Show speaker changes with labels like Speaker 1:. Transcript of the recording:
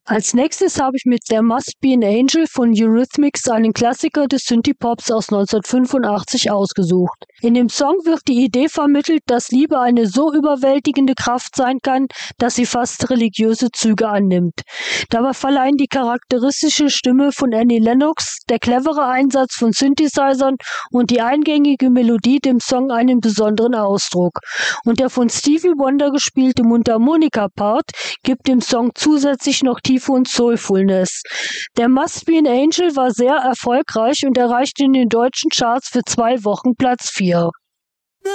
Speaker 1: Als nächstes habe ich mit There Must Be an Angel von Eurythmics einen Klassiker des Synthie-Pops aus 1985 ausgesucht. In dem Song wird die Idee vermittelt, dass Liebe eine so überwältigende Kraft sein kann, dass sie fast religiöse Züge annimmt. Dabei verleihen die charakteristische Stimme von Annie Lennox, der clevere Einsatz von Synthesizern und die eingängige Melodie dem Song einen besonderen Ausdruck. Und der von Stevie Wonder gespielte Mundharmonika-Part gibt dem Song zusätzlich noch Tiefe und Soulfulness. There Must Be an Angel war sehr erfolgreich und erreichte in den deutschen Charts für 2 Wochen Platz 4.